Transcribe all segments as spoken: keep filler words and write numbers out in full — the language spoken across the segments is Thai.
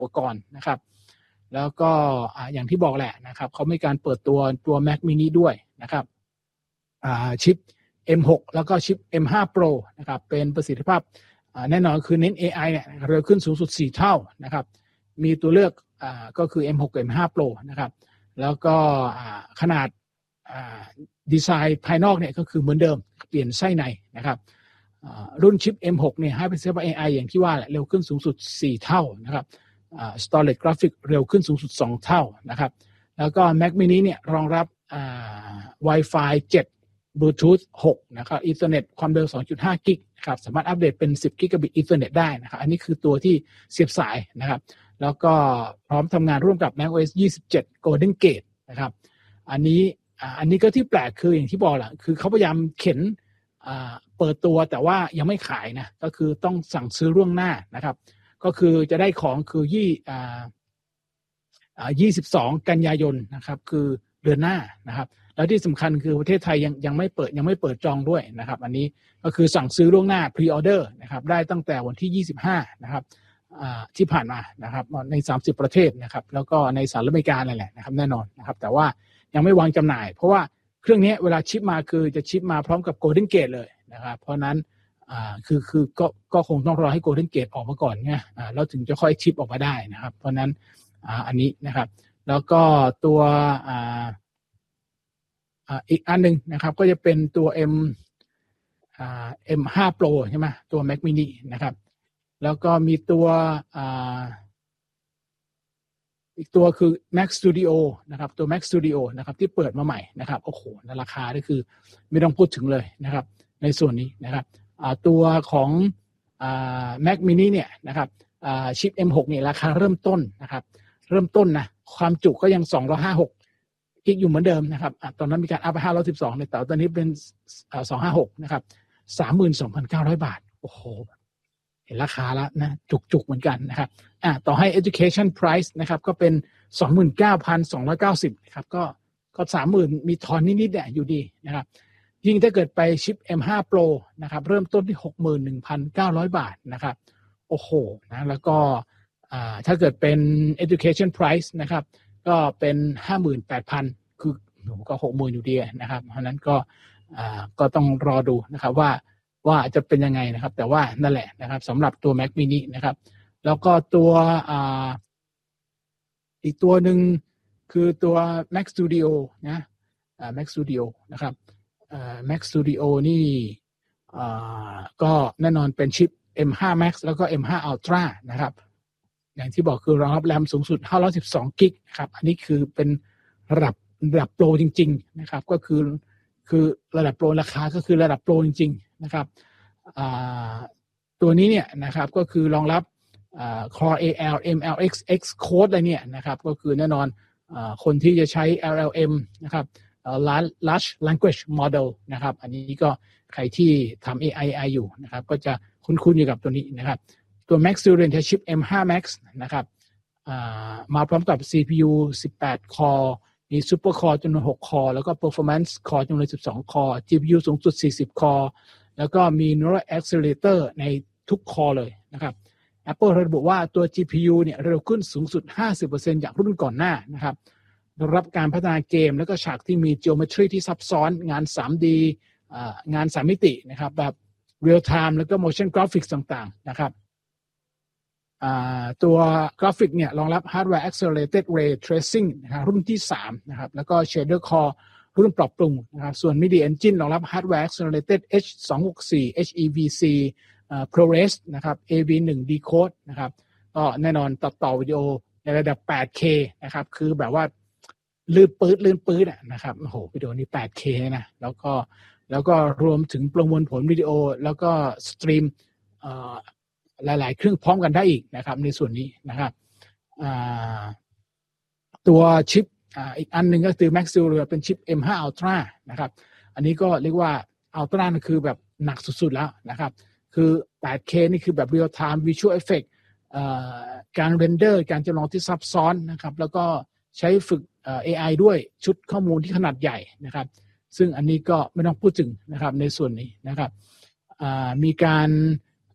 อุปกรณ์นะครับแล้วก็อย่างที่บอกแหละนะครับเขามีการเปิดตัวตัว Mac mini ด้วยนะครับชิป เอ็ม หก แล้วก็ชิป เอ็ม ห้า Pro นะครับเป็นประสิทธิภาพแน่นอนคือเน้น เอ ไอ เนี่ยเร็วขึ้นสูงสุดสี่เท่านะครับมีตัวเลือกก็คือ เอ็ม หก กับ เอ็ม ห้า Pro นะครับแล้วก็ขนาดดีไซน์ภายนอกเนี่ยก็คือเหมือนเดิมเปลี่ยนไส้ในนะครับรุ่นชิป เอ็ม หก เนี่ยให้ประสิทธิภาพ เอ ไอ อย่างที่ว่าแหละเร็วขึ้นสูงสุดสี่เท่านะครับstorage graphic เร็วขึ้นสูงสุดสองเท่านะครับแล้วก็ Mac mini เนี่ยรองรับ Wi-Fi เจ็ด Bluetooth หกนะครับ Ethernet ความเร็ว สองจุดห้า กิกนะครับสามารถอัปเดตเป็นสิบ Gigabit Ethernet ได้นะครับอันนี้คือตัวที่เสียบสายนะครับแล้วก็พร้อมทำงานร่วมกับ macOS ยี่สิบเจ็ด Golden Gate นะครับอันนี้อันนี้ก็ที่แปลกคืออย่างที่บอกแหละคือเขาพยายามเข็นเปิดตัวแต่ว่ายังไม่ขายนะก็คือต้องสั่งซื้อล่วงหน้านะครับก็คือจะได้ของคือยี่อ่าอ่ายี่สิบสองกันยายนนะครับคือเดือนหน้านะครับแล้วที่สำคัญคือประเทศไทยยังยังไม่เปิดยังไม่เปิดจองด้วยนะครับอันนี้ก็คือสั่งซื้อล่วงหน้า pre order นะครับได้ตั้งแต่วันที่ยี่สิบห้านะครับอ่าที่ผ่านมานะครับในสามสิบประเทศนะครับแล้วก็ในสหรัฐอเมริกานั่นแหละนะครับแน่นอนนะครับแต่ว่ายังไม่วางจำหน่ายเพราะว่าเครื่องนี้เวลาชิปมาคือจะชิปมาพร้อมกับ Golden Gate เลยนะครับเพราะนั้นอ่าคือคือก็ก็คงต้องรอให้ Golden Gate ออกมาก่อนไงอ่าแล้วถึงจะค่อยชิปออกมาได้นะครับเพราะนั้นอ่าอันนี้นะครับแล้วก็ตัวอ่าอ่าอีกอันนึงนะครับก็จะเป็นตัว M อ่า เอ็ม ห้า Pro ใช่ไหมตัว Mac mini นะครับแล้วก็มีตัวอ่าอีกตัวคือ Mac Studio นะครับตัว Mac Studio นะครับที่เปิดมาใหม่นะครับโอ้โหราคานี่คือไม่ต้องพูดถึงเลยนะครับในส่วนนี้นะครับตัวของ Mac mini เนี่ยนะครับชิป เอ็ม หก เนี่ยราคาเริ่มต้นนะครับเริ่มต้นนะความจุก็ยังสองร้อยห้าสิบหกกิกอยู่เหมือนเดิมนะครับตอนนั้นมีการอัพไปห้าร้อยสิบสองแต่ตอนนี้เป็นสองร้อยห้าสิบหกนะครับ สามหมื่นสองพันเก้าร้อย บาทโอ้โหเห็นราคาแล้วนะจุกๆเหมือนกันนะครับอ่าต่อให้ education price นะครับก็เป็น สองหมื่นเก้าพันสองร้อยเก้าสิบ นะครับก็ก็ สามหมื่น มีทอนนิดๆเนี่ยอยู่ดีนะครับยิ่งถ้าเกิดไปชิป เอ็ม ห้า Pro นะครับเริ่มต้นที่ หกหมื่นหนึ่งพันเก้าร้อย บาทนะครับโอ้โหนะแล้วก็อ่าถ้าเกิดเป็น education price นะครับก็เป็น ห้าหมื่นแปดพัน คือก็ หกหมื่น อยู่ดีนะครับเพราะนั้นก็อ่าก็ต้องรอดูนะครับว่าว่าจะเป็นยังไงนะครับแต่ว่านั่นแหละนะครับสำหรับตัว Mac mini นะครับแล้วก็ตัวอ่าอีกตัวหนึ่งคือตัว Mac Studio นะอ่า Mac Studio นะครับอ่า Mac Studio นี่อ่าก็แน่นอนเป็นชิป เอ็ม ห้า Max แล้วก็ เอ็ม ห้า Ultra นะครับอย่างที่บอกคือรองรับแรมสูงสุดห้าร้อยสิบสองกิกครับอันนี้คือเป็นระดับระดับโปรจริงๆนะครับก็คือคือระดับโปรราคาก็คือระดับโปรจริงๆนะครับตัวนี้เนี่ยนะครับก็คือรองรับ Core เอ แอล เอ็ม แอล เอ็กซ์ Xcode อะไรเนี่ยนะครับก็คือแน่นอนคนที่จะใช้ แอล แอล เอ็ม นะครับ Large Language Model นะครับอันนี้ก็ใครที่ทำ เอ ไอ เอ ไอ อยู่นะครับก็จะคุ้นๆอยู่กับตัวนี้นะครับตัว Mac Studio ใช้ชิป เอ็ม ห้า Max นะครับมาพร้อมกับ ซี พี ยู สิบแปด Core มี Super Core จำนวนหก Core แล้วก็ Performance Core จำนวนสิบสอง Core จี พี ยู สูงสุดสี่สิบ Core แล้วก็มี Neural Accelerator ในทุก Core เลยนะครับ Apple ระบุว่าตัว จี พี ยู เนี่ยเร็วขึ้นสูงสุด ห้าสิบเปอร์เซ็นต์ จากรุ่นก่อนหน้านะครับรับการพัฒนาเกมแล้วก็ฉากที่มี Geometry ที่ซับซ้อนงาน ทรีดี งานสามมิตินะครับแบบ Real Time แล้วก็ Motion Graphics ต่างๆนะครับตัวกราฟิกเนี่ยรองรับ Hardware Accelerated Ray Tracing นะครับรุ่นที่สามนะครับแล้วก็ Shader Core รุ่นปรับปรุงนะครับส่วน Media Engine รองรับ Hardware Accelerated เอช สองหกสี่ เอช อี วี ซี ProRes นะครับ เอ วี วัน Decode นะครับก็แน่นอนตัดต่อวิดีโอในระดับ แปดเค นะครับคือแบบว่าลื่นปื๊ดลื่นปื๊ดนะครับโอ้โหวิดีโอนี้ แปดเค นะแล้วก็แล้วก็รวมถึงประมวลผลวิดีโอแล้วก็สตรีมหลายๆเครื่องพร้อมกันได้อีกนะครับในส่วนนี้นะครับตัวชิปอีกอันหนึ่งก็คือ Mac Studio เป็นชิป เอ็ม ห้า Ultra นะครับอันนี้ก็เรียกว่า Ultra นั่นคือแบบหนักสุดๆแล้วนะครับคือ แปดเค นี่คือแบบ Real Time Visual Effect การเรนเดอร์การจำลองที่ซับซ้อนนะครับแล้วก็ใช้ฝึก เอ ไอ ด้วยชุดข้อมูลที่ขนาดใหญ่นะครับซึ่งอันนี้ก็ไม่ต้องพูดถึงนะครับในส่วนนี้นะครับมีการ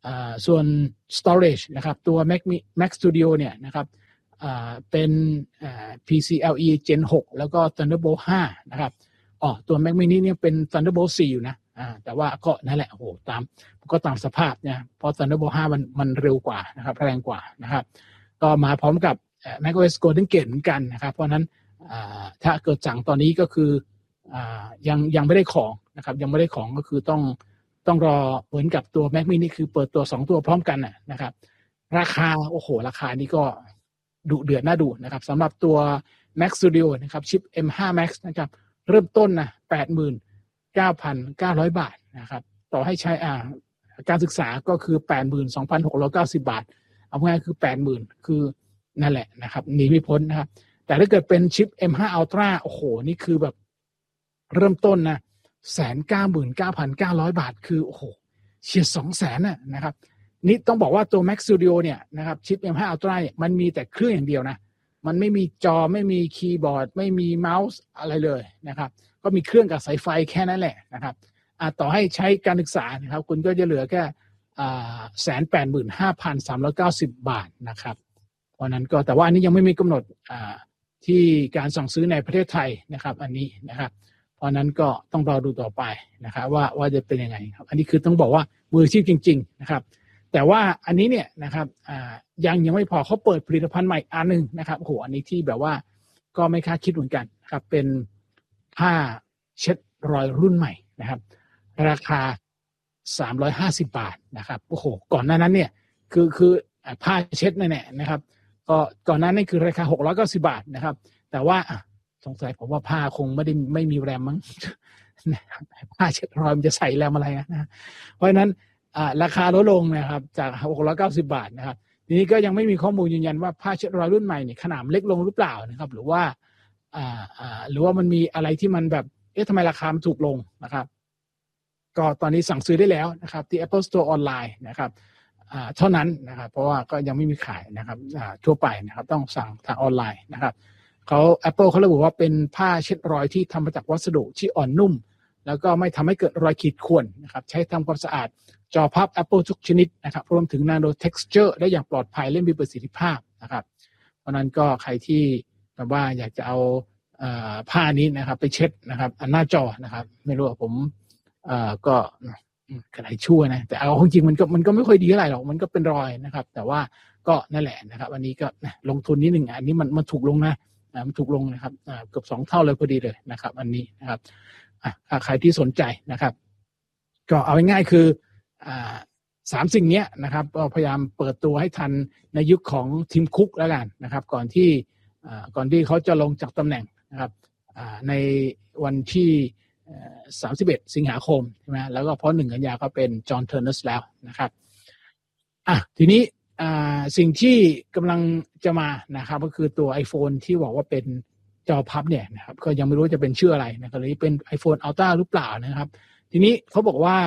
ส่วน storage นะครับตัว Mac Mac Studio เนี่ยนะครับเป็น พี ซี แอล อี Gen หกแล้วก็ Thunderbolt ห้านะครับอ๋อตัว Mac mini เนี่ยเป็น Thunderbolt สี่อยู่นะอ่าแต่ว่าก็นั่นแหละโอ้โหตามก็ตามสภาพเนี่ยเพราะ Thunderbolt ห้ามันมันเร็วกว่านะครับแรงกว่านะครับก็มาพร้อมกับ macOS Golden Gate เหมือนกันนะครับเพราะนั้นถ้าเกิดสั่งตอนนี้ก็คือยังยังไม่ได้ของนะครับยังไม่ได้ของก็คือต้องต้องรอเหมือนกับตัว Mac mini คือเปิดตัวสองตัวพร้อมกันนะครับราคาโอ้โหราคานี้ก็ดุเดือดน่าดูนะครับสำหรับตัว Mac Studio นะครับชิป เอ็ม ห้า Max นะครับเริ่มต้นนะ แปดหมื่นเก้าพันเก้าร้อย บาทนะครับต่อให้ใช้อ่าการศึกษาก็คือ แปดหมื่นสองพันหกร้อยเก้าสิบ บาทเอาง่ายคือ แปดหมื่น คือนั่นแหละนะครับหนีไม่พ้นนะครับแต่ถ้าเกิดเป็นชิป เอ็ม ห้า Ultra โอ้โหนี่คือแบบเริ่มต้นนะ หนึ่งแสนเก้าหมื่นเก้าพันเก้าร้อย บาทคือโอ้โหเฉียด สองแสน น่ะนะครับนี่ต้องบอกว่าตัว Mac Studio เนี่ยนะครับชิป เอ็ม ห้า Ultra เนี่ยมันมีแต่เครื่องอย่างเดียวนะมันไม่มีจอไม่มีคีย์บอร์ดไม่มีเมาส์อะไรเลยนะครับก็มีเครื่องกับสายไฟแค่นั้นแหละนะครับต่อให้ใช้การศึกษานะครับคุณก็จะเหลือแค่อ่า หนึ่งแสนแปดหมื่นห้าพันสามร้อยเก้าสิบ บาทนะครับเพราะนั้นก็แต่ว่าอันนี้ยังไม่มีกำหนดอ่าที่การสั่งซื้อในประเทศไทยนะครับอันนี้นะครับเพราะนั้นก็ต้องรอดูต่อไปนะครับว่าว่าจะเป็นยังไงครับอันนี้คือต้องบอกว่ามืออาชีพจริงๆนะครับแต่ว่าอันนี้เนี่ยนะครับอ่ายังยังไม่พอเขาเปิดผลิตภัณฑ์ใหม่อันนึงนะครับโอ้โหอันนี้ที่แบบว่าก็ไม่คาดคิดเหมือนกันครับเป็นผ้าเช็ดรอยรุ่นใหม่นะครับราคาสามร้อยห้าสิบบาทนะครับโอ้โหก่อนหน้านั้นเนี่ยคือคือผ้าเช็ดนั่นแหละนะครับก็ก่อนหน้านั้นคือราคาหกร้อยเก้าสิบบาทนะครับแต่ว่าสงสัยผมว่าผ้าคงไม่ได้ไม่มีแรมมั้งผ้าเช็ดรอยมันจะใส่แรมอะไรนะเพราะฉะนั้นราคาลดลงนะครับจากหกร้อยเก้าสิบบาทนะครับทีนี้ก็ยังไม่มีข้อมูลยืนยันว่าผ้าเช็ดรอยรุ่นใหม่เนี่ยขนาดเล็กลงหรือเปล่านะครับหรือว่าอ่าอ่าหรือว่ามันมีอะไรที่มันแบบเอ๊ะทำไมราคามันถูกลงนะครับก็ตอนนี้สั่งซื้อได้แล้วนะครับที่ Apple Store ออนไลน์นะครับอ่าเท่านั้นนะครับเพราะว่าก็ยังไม่มีขายนะครับอ่าทั่วไปนะครับต้องสั่งทางออนไลน์นะครับเขา Apple เขาระบุว่าเป็นผ้าเช็ดรอยที่ทำมาจากวัสดุที่อ่อนนุ่มแล้วก็ไม่ทำให้เกิดรอยขีดข่วนนะครับใช้ทำความสะอาดจอพับ Apple ทุกชนิดนะครับรวมถึง Nano Texture ได้อย่างปลอดภัยและมีประสิทธิภาพนะครับเพราะนั้นก็ใครที่แบบว่าอยากจะเอาผ้านี้นะครับไปเช็ดนะครับหน้าจอนะครับไม่รู้ว่าผมก็กระไรชั่วนะแต่เอาจริงมันก็มันก็ไม่ค่อยดีเท่าไหร่หรอกมันก็เป็นรอยนะครับแต่ว่าก็นั่นแหละนะครับอันนี้ก็ลงทุนนิดหนึ่งอันนี้มันมันถูกลงนะมันถูกลงนะครับเกือบสองเท่าเลยพอดีเลยนะครับอันนี้นะครับใครที่สนใจนะครับก็เอาง่ายๆคือสามสิ่งนี้นะครับก็พยายามเปิดตัวให้ทันในยุคของทีมคุกแล้วกันนะครับก่อนที่ก่อนที่เขาจะลงจากตำแหน่งนะครับในวันที่สามสิบเอ็ดสิงหาคมใช่ไหมแล้วก็เพราะหนึ่งกันยาก็เป็นจอห์นเทอร์เนอร์สแล้วนะครับอ่ะทีนี้สิ่งที่กำลังจะมานะครับก็คือตัว iPhone ที่บอกว่าเป็นจอพับเนี่ยนะครับก็ยังไม่รู้จะเป็นชื่ออะไรนะครับหรือเป็น iPhone Ultra หรือเปล่านะครับทีนี้เขาบอกว่า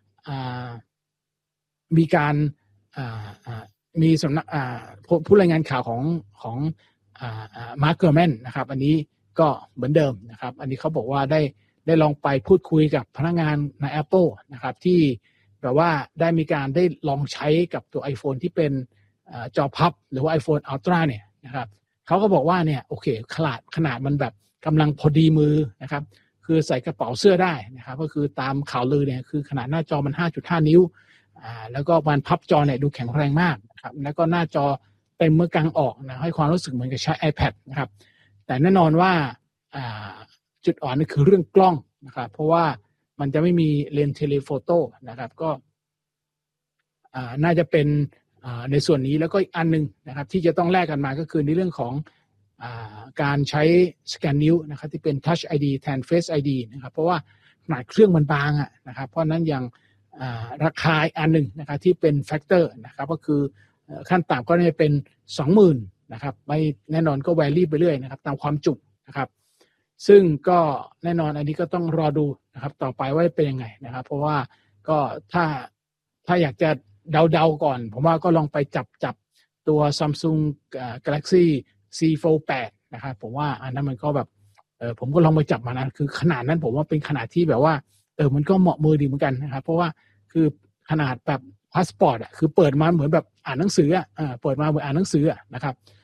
มีการมีสำนักผู้รายงานข่าวของของมาร์ค เกอร์แมนนะครับอันนี้ก็เหมือนเดิมนะครับอันนี้เขาบอกว่าได้ได้ลองไปพูดคุยกับพนักงานใน Apple นะครับที่แบบว่าได้มีการได้ลองใช้กับตัว iPhone ที่เป็นจอพับหรือว่า iPhone Ultra เนี่ยนะครับเขาก็บอกว่าเนี่ยโอเคขนาดขนาดมันแบบกำลังพอดีมือนะครับคือใส่กระเป๋าเสื้อได้นะครับก็คือตามข่าวลือเนี่ยคือขนาดหน้าจอมัน ห้าจุดห้า นิ้วอ่าแล้วก็มันพับจอเนี่ยดูแข็งแรงมากนะครับแล้วก็หน้าจอเต็มเมื่อกางออกนะให้ความรู้สึกเหมือนกับใช้ iPad นะครับแต่แน่นอนว่าอ่าจุดอ่อนนี่คือเรื่องกล้องนะครับเพราะว่ามันจะไม่มีเลนส์เทเลโฟโต้นะครับก็อ่าน่าจะเป็นอ่าในส่วนนี้แล้วก็อีกอันนึงนะครับที่จะต้องแลกกันมาก็คือในเรื่องของอ่าการใช้สแกนนิ้วนะครับที่เป็น Touch ไอ ดี แทน Face ไอ ดี นะครับเพราะว่าขนาดเครื่องมันบางอ่ะนะครับเพราะนั้นอย่างราคาอันหนึ่งนะครับที่เป็นแฟกเตอร์นะครับก็คือขั้นต่ำก็จะเป็น สองหมื่น นะครับไม่แน่นอนก็แวรี่ไปเรื่อยนะครับตามความจุนะครับซึ่งก็แน่นอนอันนี้ก็ต้องรอดูนะครับต่อไปว่าเป็นยังไงนะครับเพราะว่าก็ถ้าถ้าอยากจะเดาๆก่อนผมว่าก็ลองไปจับจับตัว Samsung Galaxy ซี โฟลด์ แปดนะครับผมว่าอันนั้นมันก็แบบเออผมก็ลองไปจับมานะคือขนาดนั้นผมว่าเป็นขนาดที่แบบว่าเออมันก็เหมาะมือดีเหมือนกันนะครับเพราะว่าคือขนาดแบบพาสปอร์ตอ่ะคือเปิดมาเหมือนแบบอ่านหนังสืออ่ะเปิดมาเหมือนอ่านหนังสืออ่ะนะครับ